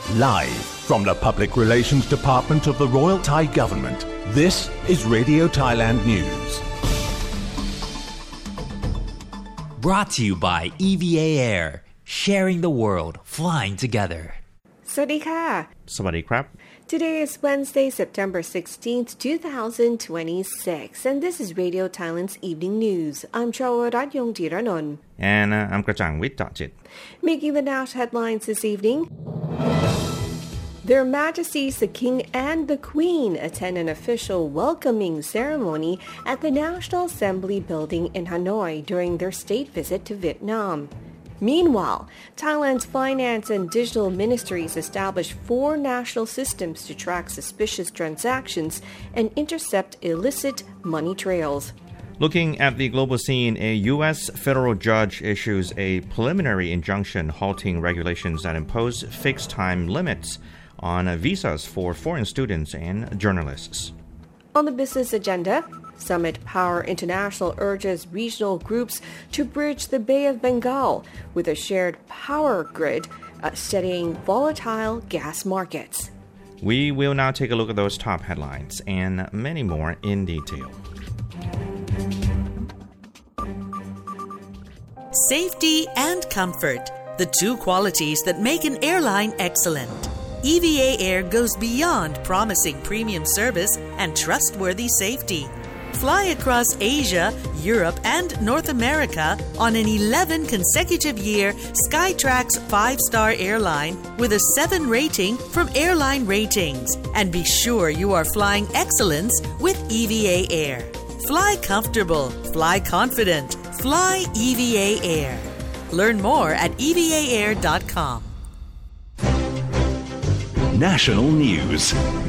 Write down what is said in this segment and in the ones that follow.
Live from the Public Relations Department of the Royal Thai Government, this is Radio Thailand News. Brought to you by EVA Air, sharing the world, flying together. สวัสดีค่ะสวัสดีครับ Today is Wednesday, September 16th, 2026, and this is Radio Thailand's Evening News. I'm Chawarat Yongtiranon. And I'm Krachang Wittachit. Making the Nash headlines this evening. Their Majesties the King and the Queen attend an official welcoming ceremony at the National Assembly building in Hanoi during their state visit to Vietnam. Meanwhile, Thailand's finance and digital ministries established 4 national systems to track suspicious transactions and intercept illicit money trails. Looking at the global scene, a U.S. federal judge issues a preliminary injunction halting regulations that impose fixed time limits on visas for foreign students and journalists. On the business agenda, Summit Power International urges regional groups to bridge the Bay of Bengal with a shared power grid, studying volatile gas markets. We will now take a look at those top headlines and many more in detail. Safety and comfort, the two qualities that make an airline excellent. EVA Air goes beyond promising premium service and trustworthy safety. Fly across Asia, Europe, and North America on an 11 consecutive year Skytrax 5-star airline with a 7 rating from Airline Ratings. And be sure you are flying excellence with EVA Air. Fly comfortable, fly confident, fly EVA Air. Learn more at evaair.com. National News.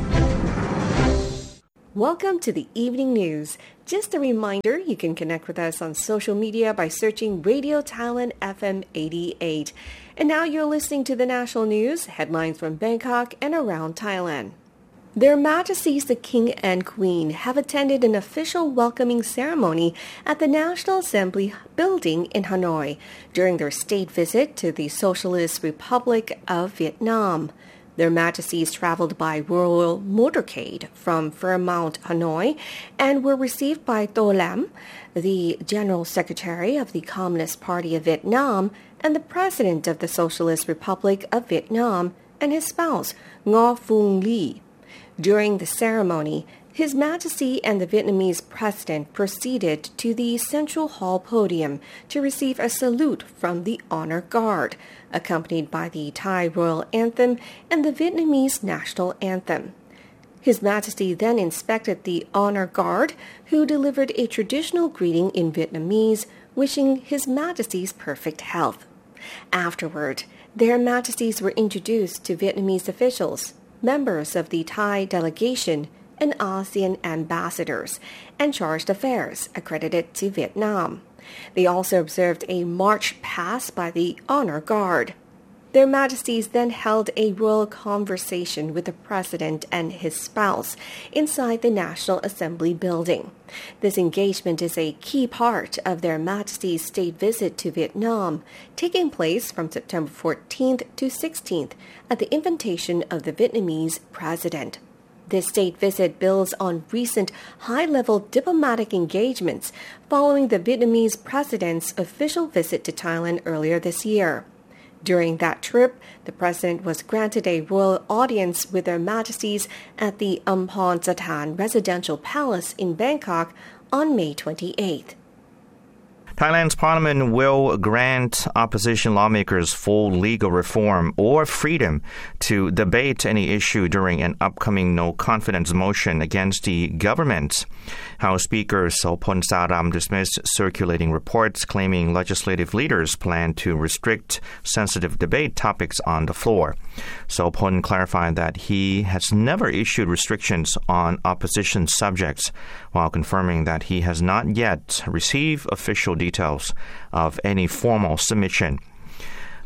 Welcome to the Evening News. Just a reminder, you can connect with us on social media by searching Radio Thailand FM 88. And now you're listening to the National News, headlines from Bangkok and around Thailand. Their Majesties the King and Queen have attended an official welcoming ceremony at the National Assembly building in Hanoi during their state visit to the Socialist Republic of Vietnam. Their Majesties traveled by royal motorcade from Fairmount, Hanoi, and were received by To Lam, the General Secretary of the Communist Party of Vietnam and the President of the Socialist Republic of Vietnam, and his spouse, Ngo Phuong Ly. During the ceremony, His Majesty and the Vietnamese President proceeded to the Central Hall podium to receive a salute from the Honor Guard, accompanied by the Thai Royal Anthem and the Vietnamese National Anthem. His Majesty then inspected the Honor Guard, who delivered a traditional greeting in Vietnamese, wishing His Majesty's perfect health. Afterward, their Majesties were introduced to Vietnamese officials, members of the Thai delegation, and ASEAN ambassadors, and chargé d'affaires accredited to Vietnam. They also observed a march past by the Honor Guard. Their Majesties then held a royal conversation with the President and his spouse inside the National Assembly building. This engagement is a key part of Their Majesty's state visit to Vietnam, taking place from September 14th to 16th at the invitation of the Vietnamese President. This state visit builds on recent high-level diplomatic engagements following the Vietnamese President's official visit to Thailand earlier this year. During that trip, the President was granted a royal audience with Their Majesties at the Ampon Satan Residential Palace in Bangkok on May 28th. Thailand's parliament will grant opposition lawmakers full legal reform or freedom to debate any issue during an upcoming no-confidence motion against the government. House Speaker Sopon Saram dismissed circulating reports claiming legislative leaders plan to restrict sensitive debate topics on the floor. Sopon clarified that he has never issued restrictions on opposition subjects, while confirming that he has not yet received official details of any formal submission.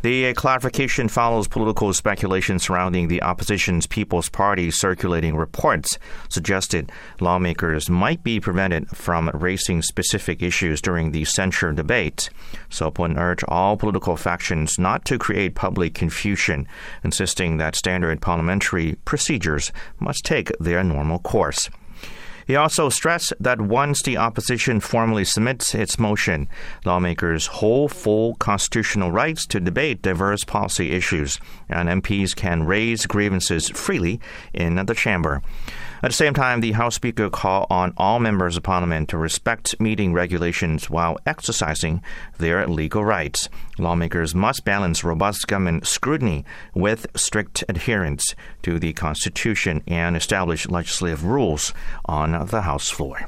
The clarification follows political speculation surrounding the opposition's People's Party circulating reports suggested lawmakers might be prevented from raising specific issues during the censure debate. Sopon urged all political factions not to create public confusion, insisting that standard parliamentary procedures must take their normal course. He also stressed that once the opposition formally submits its motion, lawmakers hold full constitutional rights to debate diverse policy issues, and MPs can raise grievances freely in the chamber. At the same time, the House Speaker called on all members of Parliament to respect meeting regulations while exercising their legal rights. Lawmakers must balance robust government scrutiny with strict adherence to the Constitution and establish legislative rules on the House floor.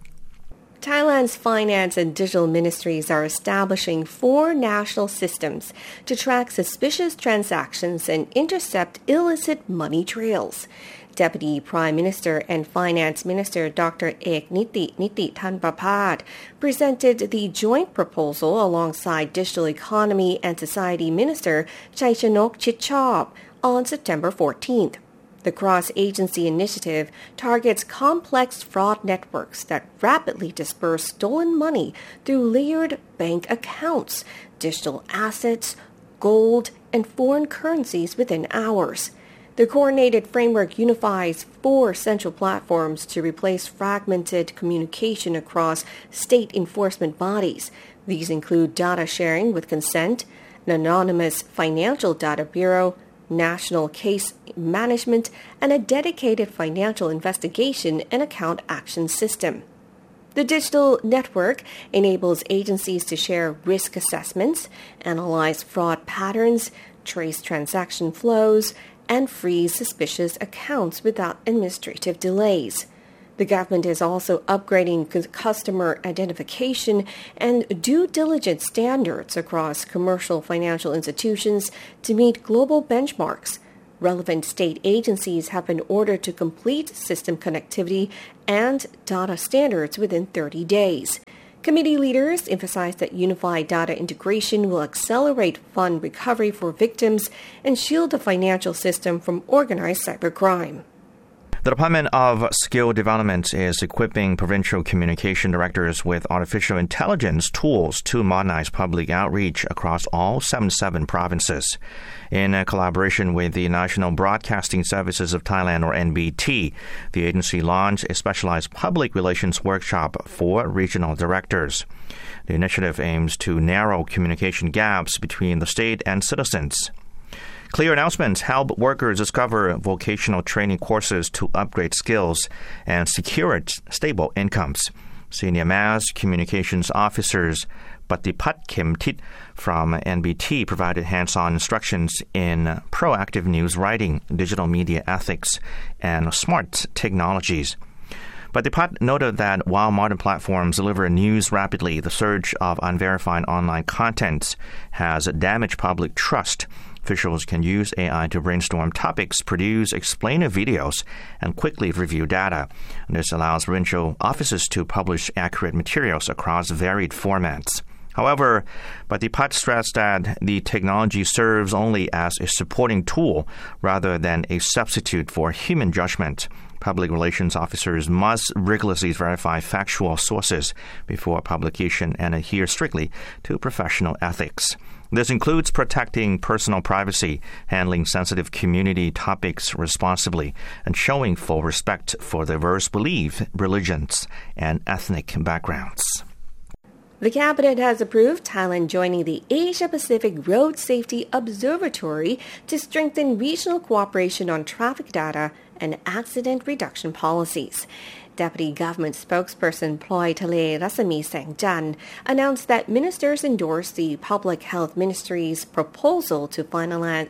Thailand's finance and digital ministries are establishing 4 national systems to track suspicious transactions and intercept illicit money trails. Deputy Prime Minister and Finance Minister Dr. Ek Niti Thanpraphat presented the joint proposal alongside Digital Economy and Society Minister Chaichanok Chitchop on September 14th. The cross-agency initiative targets complex fraud networks that rapidly disperse stolen money through layered bank accounts, digital assets, gold, and foreign currencies within hours. The coordinated framework unifies 4 central platforms to replace fragmented communication across state enforcement bodies. These include data sharing with consent, an anonymous financial data bureau, national case management, and a dedicated financial investigation and account action system. The digital network enables agencies to share risk assessments, analyze fraud patterns, trace transaction flows, and freeze suspicious accounts without administrative delays. The government is also upgrading customer identification and due diligence standards across commercial financial institutions to meet global benchmarks. Relevant state agencies have been ordered to complete system connectivity and data standards within 30 days. Committee leaders emphasized that unified data integration will accelerate fund recovery for victims and shield the financial system from organized cybercrime. The Department of Skill Development is equipping provincial communication directors with artificial intelligence tools to modernize public outreach across all 77 provinces. In collaboration with the National Broadcasting Services of Thailand, or NBT, the agency launched a specialized public relations workshop for regional directors. The initiative aims to narrow communication gaps between the state and citizens. Clear announcements help workers discover vocational training courses to upgrade skills and secure stable incomes. Senior Mass Communications Officers Patipat Khemtit from NBT provided hands-on instructions in proactive news writing, digital media ethics, and smart technologies. Patipat noted that while modern platforms deliver news rapidly, the surge of unverified online content has damaged public trust. Officials can use AI to brainstorm topics, produce explainer videos, and quickly review data. This allows provincial offices to publish accurate materials across varied formats. However, Patipat stressed that the technology serves only as a supporting tool rather than a substitute for human judgment. Public relations officers must rigorously verify factual sources before publication and adhere strictly to professional ethics. This includes protecting personal privacy, handling sensitive community topics responsibly, and showing full respect for diverse beliefs, religions, and ethnic backgrounds. The Cabinet has approved Thailand joining the Asia-Pacific Road Safety Observatory to strengthen regional cooperation on traffic data and accident reduction policies. Deputy Government Spokesperson Ploy Thale Rasami Sengjan announced that ministers endorsed the Public Health Ministry's proposal to finalize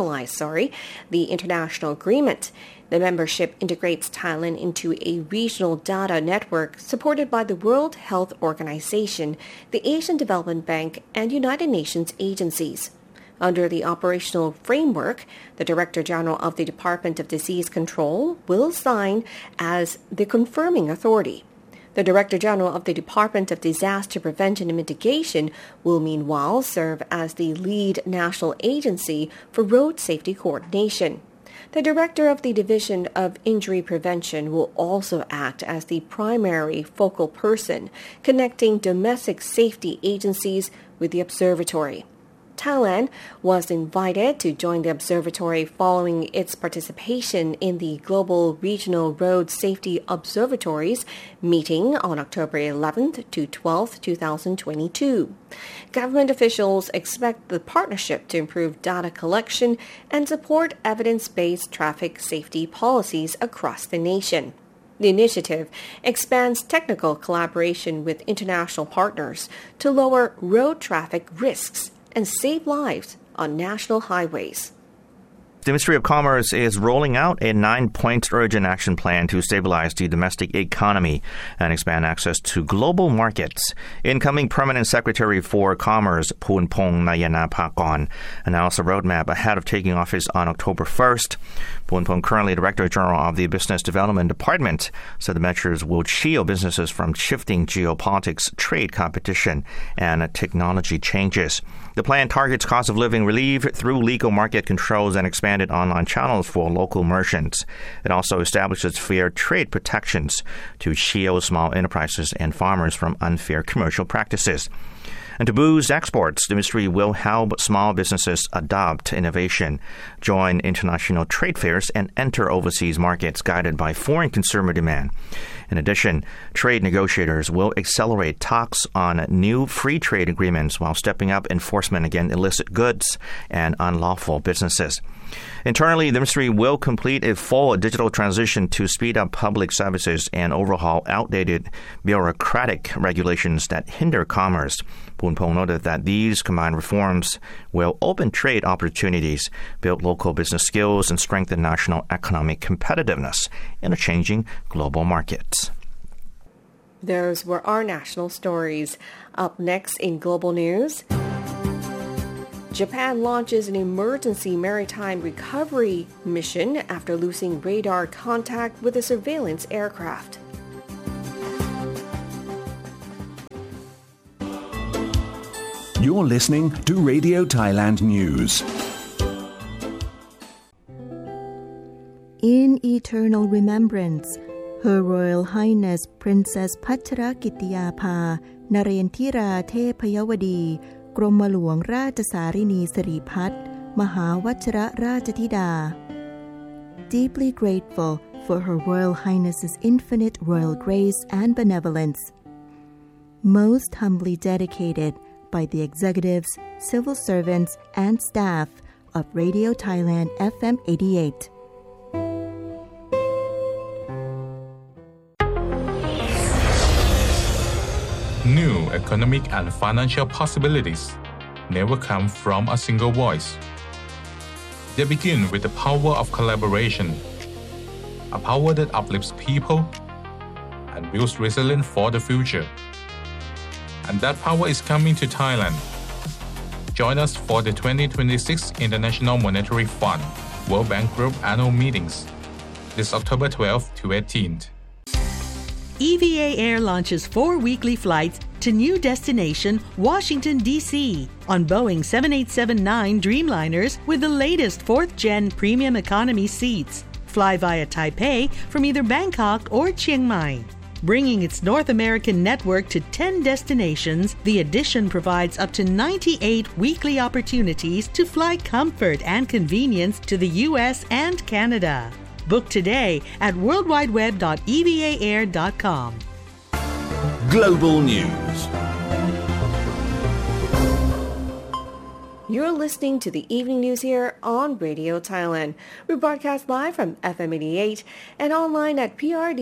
the international agreement. The membership integrates Thailand into a regional data network supported by the World Health Organization, the Asian Development Bank, and United Nations agencies. Under the operational framework, the Director General of the Department of Disease Control will sign as the confirming authority. The The Director General of the Department of Disaster Prevention and Mitigation will meanwhile serve as the lead national agency for road safety coordination. The Director of the Division of Injury Prevention will also act as the primary focal person connecting domestic safety agencies with the observatory. Thailand was invited to join the observatory following its participation in the Global Regional Road Safety Observatories meeting on October 11th to 12th, 2022. Government officials expect the partnership to improve data collection and support evidence-based traffic safety policies across the nation. The initiative expands technical collaboration with international partners to lower road traffic risks and save lives on national highways. The Ministry of Commerce is rolling out a 9-point urgent action plan to stabilize the domestic economy and expand access to global markets. Incoming Permanent Secretary for Commerce, Poonpong Nayanapakorn, announced a roadmap ahead of taking office on October 1st. Poonpong, currently Director General of the Business Development Department, said the measures will shield businesses from shifting geopolitics, trade competition, and technology changes. The plan targets cost of living relief through legal market controls and expanded online channels for local merchants. It also establishes fair trade protections to shield small enterprises and farmers from unfair commercial practices. And to boost exports, the ministry will help small businesses adopt innovation, join international trade fairs, and enter overseas markets guided by foreign consumer demand. In addition, trade negotiators will accelerate talks on new free trade agreements while stepping up enforcement against illicit goods and unlawful businesses. Internally, the ministry will complete a full digital transition to speed up public services and overhaul outdated bureaucratic regulations that hinder commerce. Poonpong noted that these combined reforms will open trade opportunities, build local business skills, and strengthen national economic competitiveness in a changing global market. Those were our national stories. Up next in global news, Japan launches an emergency maritime recovery mission after losing radar contact with a surveillance aircraft. You're listening to Radio Thailand News. In eternal remembrance, Her Royal Highness Princess Pachrakitiyapha Narendra Thepayawadi กรมหลวงราชสารินีสิริพัฒน์มหาวชิรราชธิดา Deeply grateful for Her Royal Highness's infinite royal grace and benevolence. Most humbly dedicated by the executives, civil servants, and staff of Radio Thailand FM 88. New economic and financial possibilities never come from a single voice. They begin with the power of collaboration, a power that uplifts people and builds resilience for the future. And that power is coming to Thailand. Join us for the 2026 International Monetary Fund World Bank Group annual meetings this October 12th to 18th. EVA Air launches 4 weekly flights to new destination Washington, D.C. on Boeing 7879 Dreamliners with the latest 4th-gen premium economy seats. Fly via Taipei from either Bangkok or Chiang Mai. Bringing its North American network to 10 destinations, the addition provides up to 98 weekly opportunities to fly comfort and convenience to the U.S. and Canada. Book today at worldwideweb.evaair.com. Global News. You're listening to the evening news here on Radio Thailand. We broadcast live from FM 88 and online at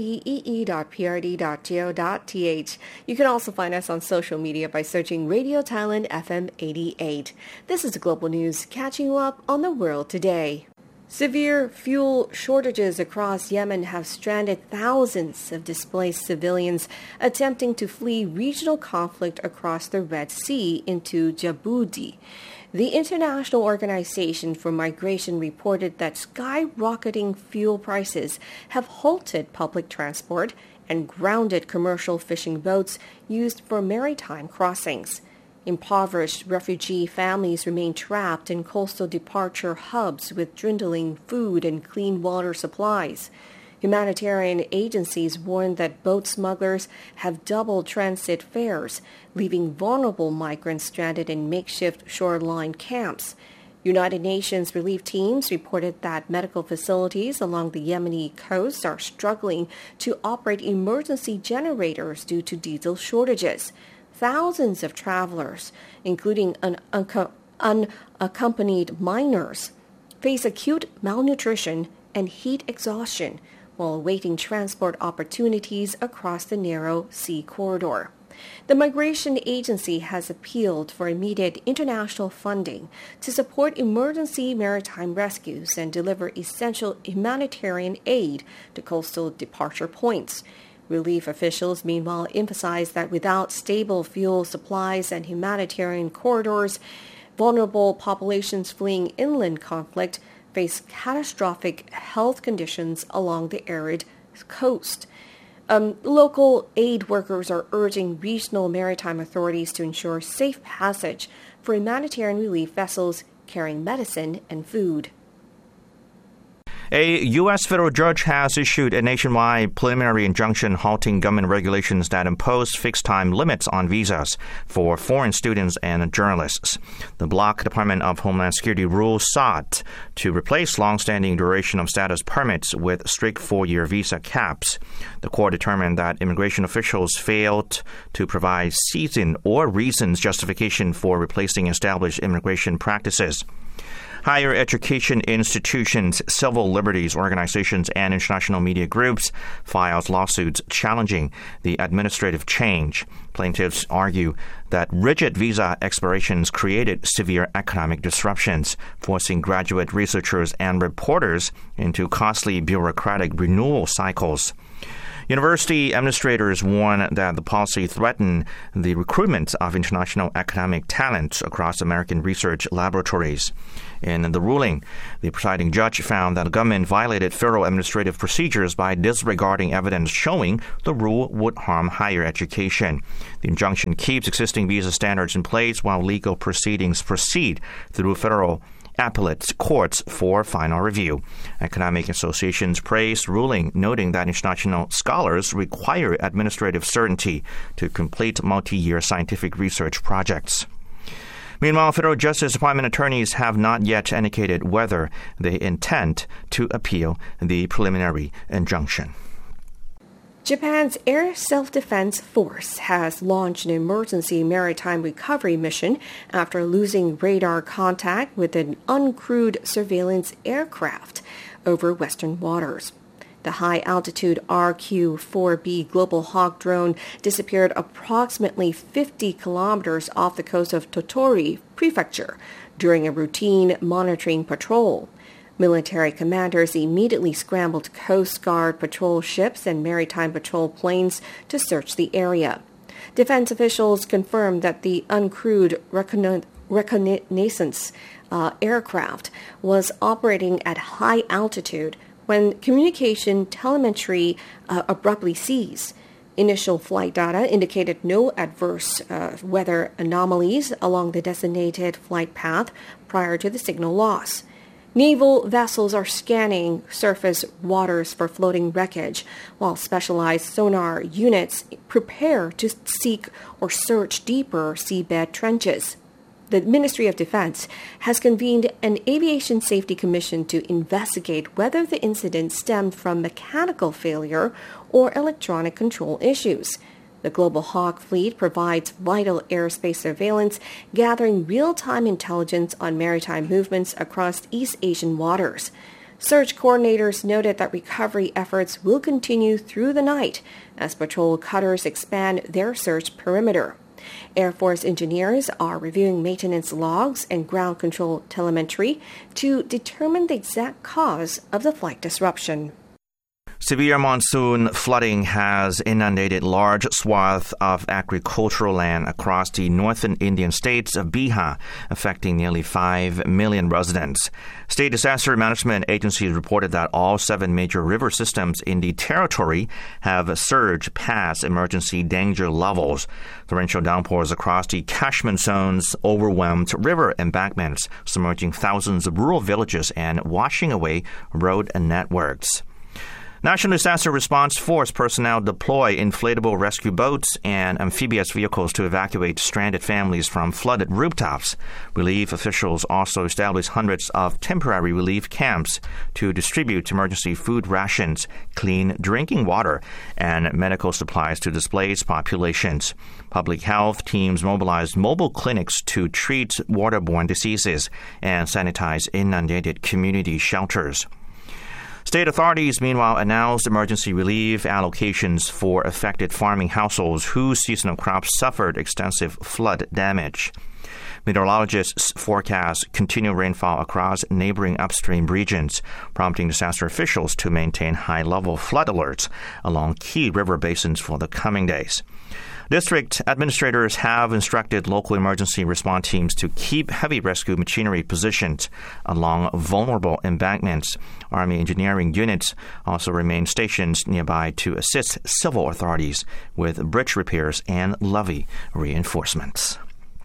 prdee.prd.go.th. You can also find us on social media by searching Radio Thailand FM 88. This is the Global News, catching you up on the world today. Severe fuel shortages across Yemen have stranded thousands of displaced civilians attempting to flee regional conflict across the Red Sea into Djibouti. The International Organization for Migration reported that skyrocketing fuel prices have halted public transport and grounded commercial fishing boats used for maritime crossings. Impoverished refugee families remain trapped in coastal departure hubs with dwindling food and clean water supplies. Humanitarian agencies warn that boat smugglers have doubled transit fares, leaving vulnerable migrants stranded in makeshift shoreline camps. United Nations relief teams reported that medical facilities along the Yemeni coast are struggling to operate emergency generators due to diesel shortages. Thousands of travelers, including unaccompanied minors, face acute malnutrition and heat exhaustion while awaiting transport opportunities across the narrow sea corridor. The Migration Agency has appealed for immediate international funding to support emergency maritime rescues and deliver essential humanitarian aid to coastal departure points. Relief officials, meanwhile, emphasize that without stable fuel supplies and humanitarian corridors, vulnerable populations fleeing inland conflict face catastrophic health conditions along the arid coast. Local aid workers are urging regional maritime authorities to ensure safe passage for humanitarian relief vessels carrying medicine and food. A U.S. federal judge has issued a nationwide preliminary injunction halting government regulations that impose fixed-time limits on visas for foreign students and journalists. The bloc Department of Homeland Security rule sought to replace long-standing duration of status permits with strict 4-year visa caps. The court determined that immigration officials failed to provide season or reasons justification for replacing established immigration practices. Higher education institutions, civil liberties organizations, and international media groups filed lawsuits challenging the administrative change. Plaintiffs argue that rigid visa expirations created severe economic disruptions, forcing graduate researchers and reporters into costly bureaucratic renewal cycles. University administrators warn that the policy threatened the recruitment of international academic talent across American research laboratories. In the ruling, the presiding judge found that the government violated federal administrative procedures by disregarding evidence showing the rule would harm higher education. The injunction keeps existing visa standards in place while legal proceedings proceed through federal appellate courts for final review. Academic associations praised ruling, noting that international scholars require administrative certainty to complete multi-year scientific research projects. Meanwhile, Federal Justice Department attorneys have not yet indicated whether they intend to appeal the preliminary injunction. Japan's Air Self-Defense Force has launched an emergency maritime recovery mission after losing radar contact with an uncrewed surveillance aircraft over Western waters. The high-altitude RQ-4B Global Hawk drone disappeared approximately 50 kilometers off the coast of Tottori Prefecture during a routine monitoring patrol. Military commanders immediately scrambled Coast Guard patrol ships and maritime patrol planes to search the area. Defense officials confirmed that the uncrewed reconnaissance aircraft was operating at high altitude when communication telemetry abruptly ceased. Initial flight data indicated no adverse weather anomalies along the designated flight path prior to the signal loss. Naval vessels are scanning surface waters for floating wreckage, while specialized sonar units prepare to seek or search deeper seabed trenches. The Ministry of Defense has convened an aviation safety commission to investigate whether the incident stemmed from mechanical failure or electronic control issues. The Global Hawk fleet provides vital airspace surveillance, gathering real-time intelligence on maritime movements across East Asian waters. Search coordinators noted that recovery efforts will continue through the night as patrol cutters expand their search perimeter. Air Force engineers are reviewing maintenance logs and ground control telemetry to determine the exact cause of the flight disruption. Severe monsoon flooding has inundated large swaths of agricultural land across the northern Indian states of Bihar, affecting nearly 5 million residents. State Disaster Management Agency reported that all 7 major river systems in the territory have surged past emergency danger levels. Torrential downpours across the catchment zones overwhelmed river embankments, submerging thousands of rural villages and washing away road networks. National Disaster Response Force personnel deploy inflatable rescue boats and amphibious vehicles to evacuate stranded families from flooded rooftops. Relief officials also established hundreds of temporary relief camps to distribute emergency food rations, clean drinking water, and medical supplies to displaced populations. Public health teams mobilized mobile clinics to treat waterborne diseases and sanitize inundated community shelters. State authorities, meanwhile, announced emergency relief allocations for affected farming households whose seasonal crops suffered extensive flood damage. Meteorologists forecast continued rainfall across neighboring upstream regions, prompting disaster officials to maintain high-level flood alerts along key river basins for the coming days. District administrators have instructed local emergency response teams to keep heavy rescue machinery positioned along vulnerable embankments. Army engineering units also remain stationed nearby to assist civil authorities with bridge repairs and levee reinforcements.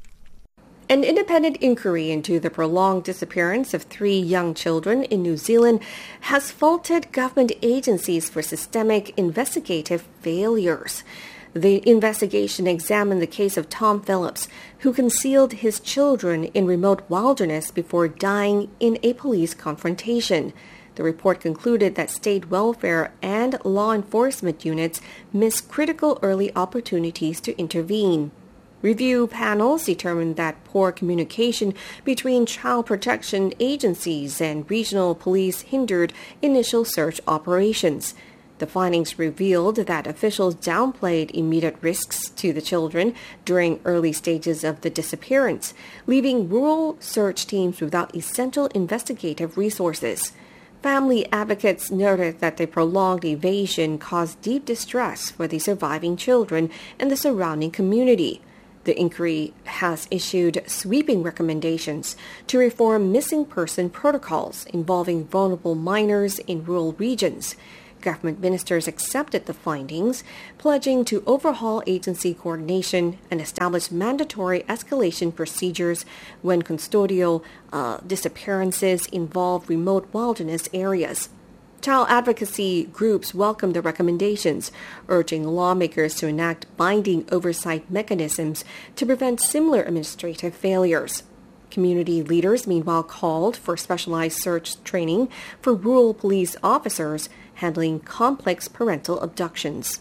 An independent inquiry into the prolonged disappearance of 3 young children in New Zealand has faulted government agencies for systemic investigative failures. The investigation examined the case of Tom Phillips, who concealed his children in remote wilderness before dying in a police confrontation. The report concluded that state welfare and law enforcement units missed critical early opportunities to intervene. Review panels determined that poor communication between child protection agencies and regional police hindered initial search operations. The findings revealed that officials downplayed immediate risks to the children during early stages of the disappearance, leaving rural search teams without essential investigative resources. Family advocates noted that the prolonged evasion caused deep distress for the surviving children and the surrounding community. The inquiry has issued sweeping recommendations to reform missing person protocols involving vulnerable minors in rural regions. Government ministers accepted the findings, pledging to overhaul agency coordination and establish mandatory escalation procedures when custodial disappearances involve remote wilderness areas. Child advocacy groups welcomed the recommendations, urging lawmakers to enact binding oversight mechanisms to prevent similar administrative failures. Community leaders, meanwhile, called for specialized search training for rural police officers handling complex parental abductions.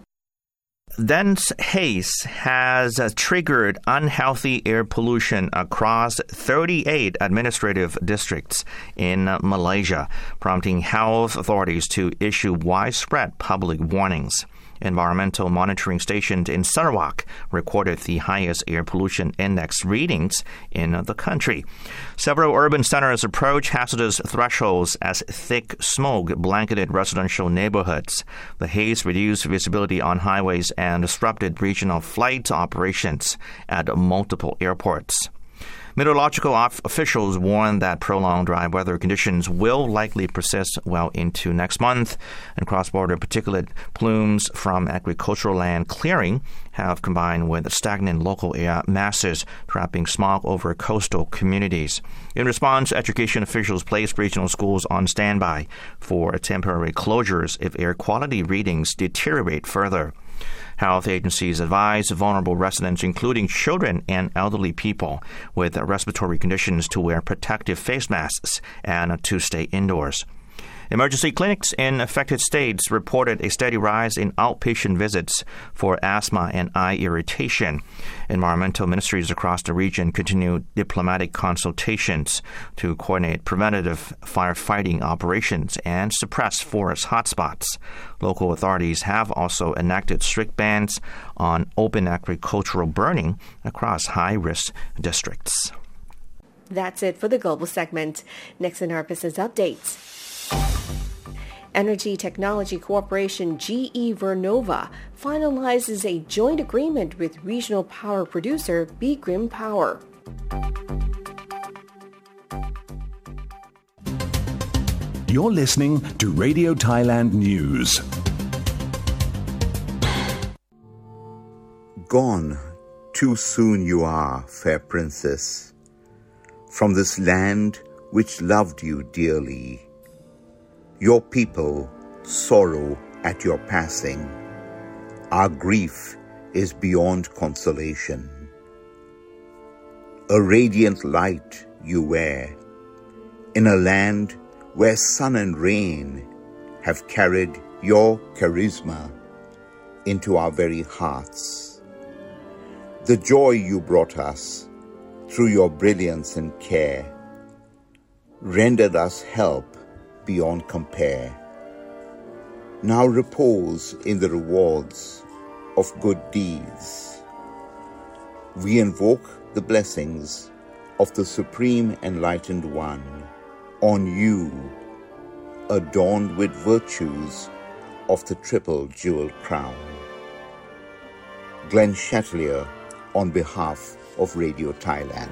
Dense haze has triggered unhealthy air pollution across 38 administrative districts in Malaysia, prompting health authorities to issue widespread public warnings. Environmental monitoring stations in Sarawak recorded the highest air pollution index readings in the country. Several urban centers approach hazardous thresholds as thick smoke blanketed residential neighborhoods. The haze reduced visibility on highways and disrupted regional flight operations at multiple airports. Meteorological officials warn that prolonged dry weather conditions will likely persist well into next month, and cross-border particulate plumes from agricultural land clearing have combined with stagnant local air masses, trapping smog over coastal communities. In response, education officials placed regional schools on standby for temporary closures if air quality readings deteriorate further. Health agencies advise vulnerable residents, including children and elderly people with respiratory conditions, to wear protective face masks and to stay indoors. Emergency clinics in affected states reported a steady rise in outpatient visits for asthma and eye irritation. Environmental ministries across the region continue diplomatic consultations to coordinate preventative firefighting operations and suppress forest hotspots. Local authorities have also enacted strict bans on open agricultural burning across high-risk districts. That's it for the global segment. Next in our business updates. Energy Technology Corporation GE Vernova finalizes a joint agreement with regional power producer Bgrim Power. You're listening to Radio Thailand News. Gone, too soon you are, fair princess, from this land which loved you dearly. Your people sorrow at your passing. Our grief is beyond consolation. A radiant light you wear, in a land where sun and rain have carried your charisma into our very hearts. The joy you brought us through your brilliance and care rendered us help beyond compare. Now repose in the rewards of good deeds. We invoke the blessings of the Supreme Enlightened One on you, adorned with virtues of the triple jeweled crown. Glenn Chatelier on behalf of Radio Thailand.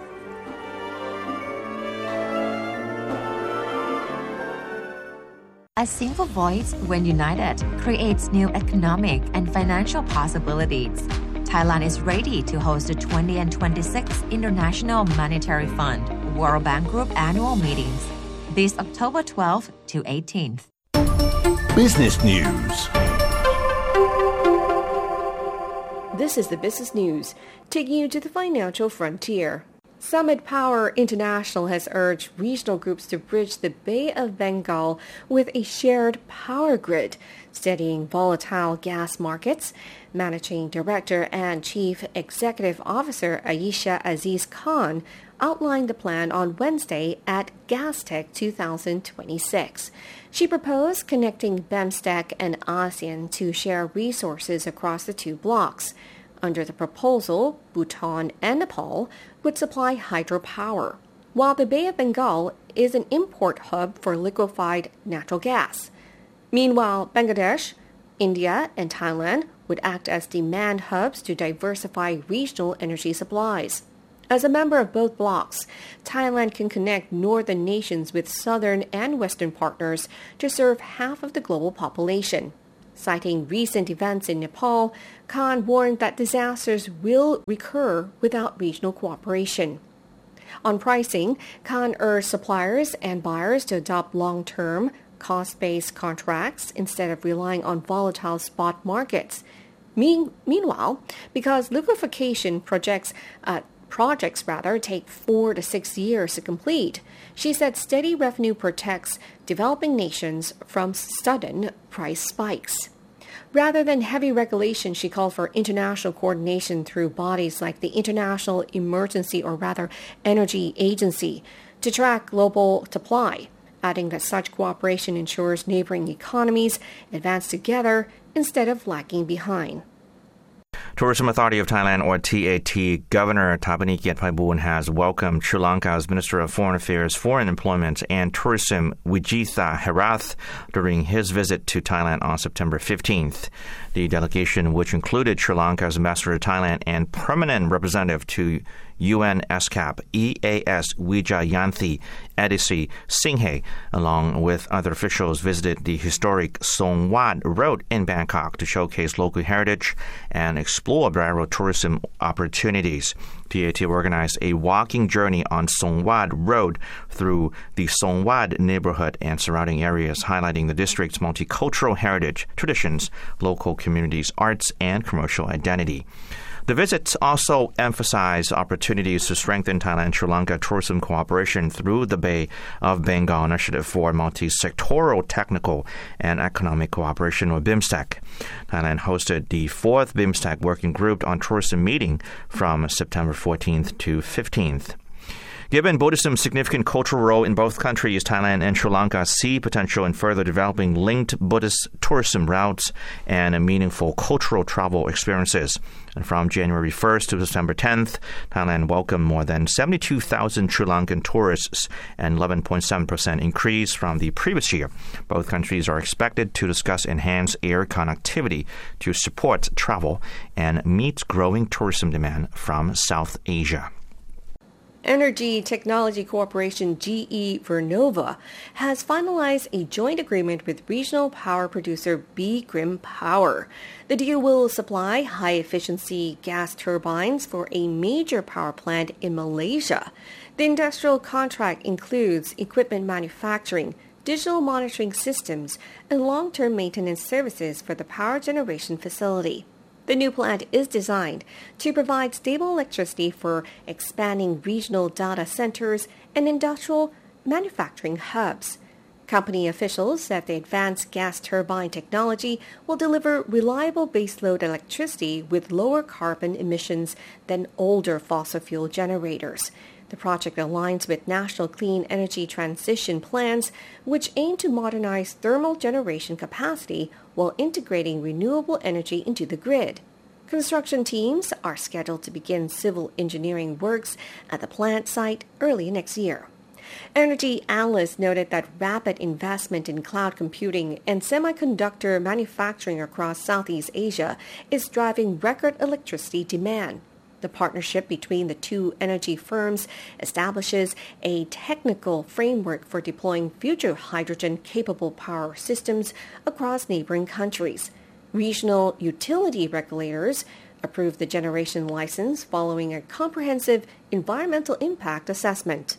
A single voice, when united, creates new economic and financial possibilities. Thailand is ready to host the 20 and 26 International Monetary Fund World Bank Group annual meetings this October 12th to 18th. Business News. This is the Business News, taking you to the financial frontier. Summit Power International has urged regional groups to bridge the Bay of Bengal with a shared power grid, steadying volatile gas markets. Managing Director and Chief Executive Officer Ayesha Aziz Khan outlined the plan on Wednesday at GasTech 2026. She proposed connecting BEMSTEC and ASEAN to share resources across the two blocs. Under the proposal, Bhutan and Nepal would supply hydropower, while the Bay of Bengal is an import hub for liquefied natural gas. Meanwhile, Bangladesh, India, and Thailand would act as demand hubs to diversify regional energy supplies. As a member of both blocs, Thailand can connect northern nations with southern and western partners to serve half of the global population. Citing recent events in Nepal, Khan warned that disasters will recur without regional cooperation. On pricing, Khan urged suppliers and buyers to adopt long-term, cost-based contracts instead of relying on volatile spot markets. Meanwhile, because liquefaction projects take 4 to 6 years to complete, she said steady revenue protects developing nations from sudden price spikes. Rather than heavy regulation, she called for international coordination through bodies like the International Energy Agency to track global supply, adding that such cooperation ensures neighboring economies advance together instead of lagging behind. Tourism Authority of Thailand, or TAT, Governor Thapani Kiatphaiboorn has welcomed Sri Lanka's Minister of Foreign Affairs, Foreign Employment and Tourism, Vijitha Herath, during his visit to Thailand on September 15th. The delegation, which included Sri Lanka's Ambassador to Thailand and Permanent Representative to UN SCAP, EAS Wijayanthi Adisi Singhe, along with other officials, visited the historic Song Wat Road in Bangkok to showcase local heritage and explore rural tourism opportunities. TAT organized a walking journey on Song Wat Road through the Song Wat neighborhood and surrounding areas, highlighting the district's multicultural heritage, traditions, local communities, arts, and commercial identity. The visit also emphasized opportunities to strengthen Thailand-Sri Lanka tourism cooperation through the Bay of Bengal Initiative for Multi-Sectoral Technical and Economic Cooperation, or BIMSTEC. Thailand hosted the 4th BIMSTEC Working Group on Tourism meeting from September 14th to 15th. Given Buddhism's significant cultural role in both countries, Thailand and Sri Lanka see potential in further developing linked Buddhist tourism routes and meaningful cultural travel experiences. And from January 1st to September 10th, Thailand welcomed more than 72,000 Sri Lankan tourists, an 11.7% increase from the previous year. Both countries are expected to discuss enhanced air connectivity to support travel and meet growing tourism demand from South Asia. Energy Technology Corporation GE Vernova has finalized a joint agreement with regional power producer B. Grimm Power. The deal will supply high-efficiency gas turbines for a major power plant in Malaysia. The industrial contract includes equipment manufacturing, digital monitoring systems, and long-term maintenance services for the power generation facility. The new plant is designed to provide stable electricity for expanding regional data centers and industrial manufacturing hubs. Company officials said the advanced gas turbine technology will deliver reliable baseload electricity with lower carbon emissions than older fossil fuel generators. The project aligns with national clean energy transition plans, which aim to modernize thermal generation capacity while integrating renewable energy into the grid. Construction teams are scheduled to begin civil engineering works at the plant site early next year. Energy analysts noted that rapid investment in cloud computing and semiconductor manufacturing across Southeast Asia is driving record electricity demand. The partnership between the two energy firms establishes a technical framework for deploying future hydrogen-capable power systems across neighboring countries. Regional utility regulators approved the generation license following a comprehensive environmental impact assessment.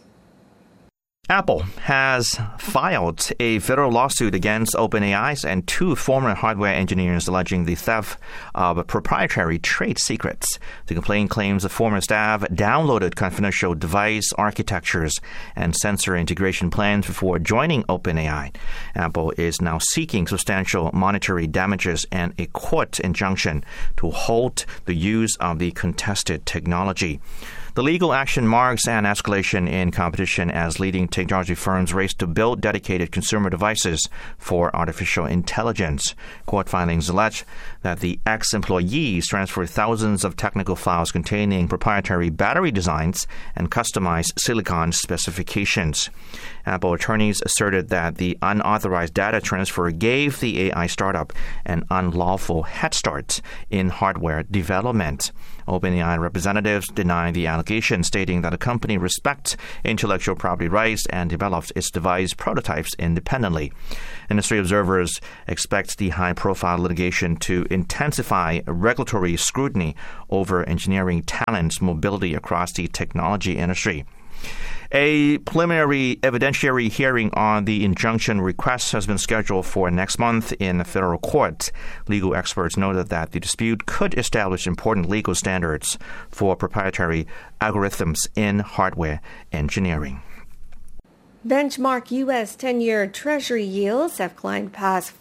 Apple has filed a federal lawsuit against OpenAI and two former hardware engineers alleging the theft of proprietary trade secrets. The complaint claims the former staff downloaded confidential device architectures and sensor integration plans before joining OpenAI. Apple is now seeking substantial monetary damages and a court injunction to halt the use of the contested technology. The legal action marks an escalation in competition as leading technology firms race to build dedicated consumer devices for artificial intelligence. Court filings allege that the ex-employees transferred thousands of technical files containing proprietary battery designs and customized silicon specifications. Apple attorneys asserted that the unauthorized data transfer gave the AI startup an unlawful head start in hardware development. OpenAI representatives deny the allegation, stating that the company respects intellectual property rights and develops its device prototypes independently. Industry observers expect the high-profile litigation to intensify regulatory scrutiny over engineering talent's mobility across the technology industry. A preliminary evidentiary hearing on the injunction request has been scheduled for next month in the federal court. Legal experts noted that the dispute could establish important legal standards for proprietary algorithms in hardware engineering. Benchmark U.S. 10-year Treasury yields have climbed past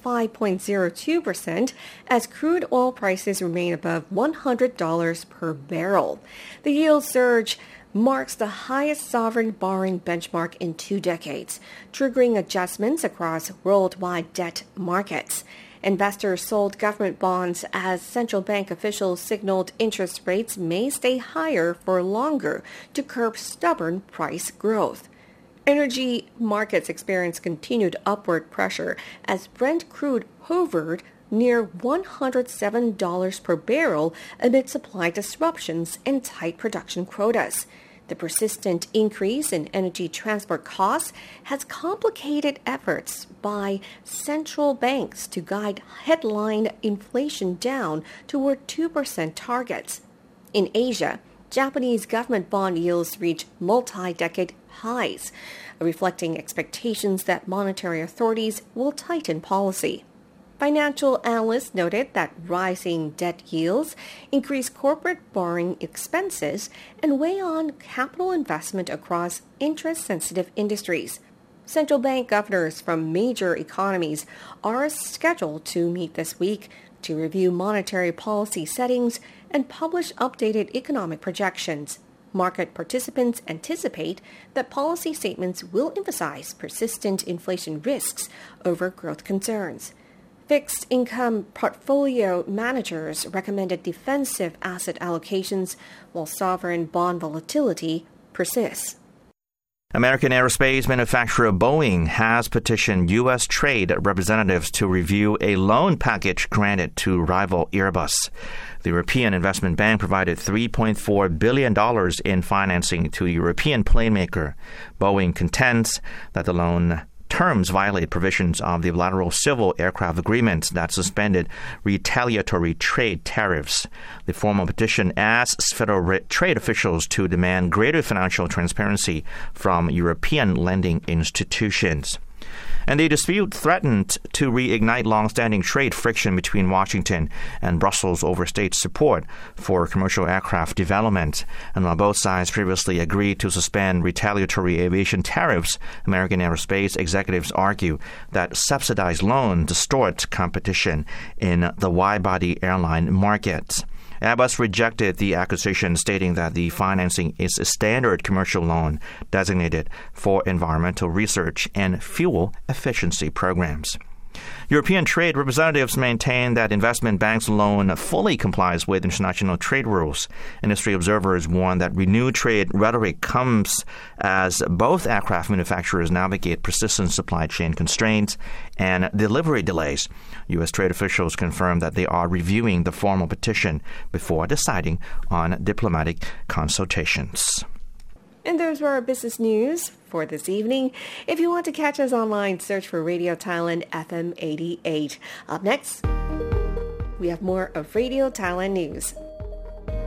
5.02% as crude oil prices remain above $100 per barrel. The yield surge marks the highest sovereign borrowing benchmark in 2 decades, triggering adjustments across worldwide debt markets. Investors sold government bonds as central bank officials signaled interest rates may stay higher for longer to curb stubborn price growth. Energy markets experienced continued upward pressure as Brent crude hovered near $107 per barrel amid supply disruptions and tight production quotas. The persistent increase in energy transport costs has complicated efforts by central banks to guide headline inflation down toward 2% targets. In Asia, Japanese government bond yields reach multi-decade highs, reflecting expectations that monetary authorities will tighten policy. Financial analysts noted that rising debt yields increase corporate borrowing expenses and weigh on capital investment across interest-sensitive industries. Central bank governors from major economies are scheduled to meet this week to review monetary policy settings and publish updated economic projections. Market participants anticipate that policy statements will emphasize persistent inflation risks over growth concerns. Fixed income portfolio managers recommended defensive asset allocations while sovereign bond volatility persists. American aerospace manufacturer Boeing has petitioned U.S. trade representatives to review a loan package granted to rival Airbus. The European Investment Bank provided $3.4 billion in financing to European plane maker. Boeing contends that the loan terms violate provisions of the bilateral civil aircraft agreements that suspended retaliatory trade tariffs. The formal petition asks federal trade officials to demand greater financial transparency from European lending institutions. And the dispute threatened to reignite long-standing trade friction between Washington and Brussels over state support for commercial aircraft development. And while both sides previously agreed to suspend retaliatory aviation tariffs, American aerospace executives argue that subsidized loans distort competition in the wide-body airline market. Airbus rejected the accusation, stating that the financing is a standard commercial loan designated for environmental research and fuel efficiency programs. European trade representatives maintain that investment banks' loan fully complies with international trade rules. Industry observers warn that renewed trade rhetoric comes as both aircraft manufacturers navigate persistent supply chain constraints and delivery delays. U.S. trade officials confirm that they are reviewing the formal petition before deciding on diplomatic consultations. And those were our business news for this evening. If you want to catch us online, search for Radio Thailand FM 88. Up next, we have more of Radio Thailand News.